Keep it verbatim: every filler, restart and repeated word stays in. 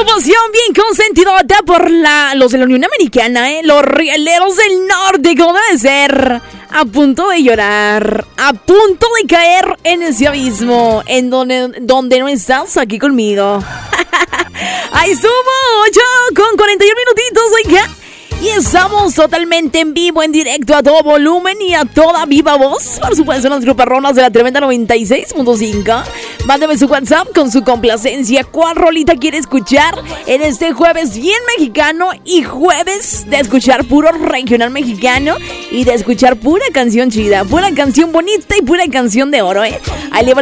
agrupación bien consentidota por la, los de la Unión Americana, ¿eh? Los Rieleros del Norte, como debe ser. A punto de llorar, a punto de caer en ese abismo, en donde, donde no estás aquí conmigo. Ahí sumo, ocho con cuarenta y un minutitos, oiga. Y estamos totalmente en vivo, en directo, a todo volumen y a toda viva voz. Por supuesto, las gruparronas de la tremenda noventa y seis punto cinco. Mándeme su WhatsApp con su complacencia. ¿Cuál rolita quiere escuchar en este jueves bien mexicano y jueves de escuchar puro regional mexicano y de escuchar pura canción chida, pura canción bonita y pura canción de oro, eh? Ahí le va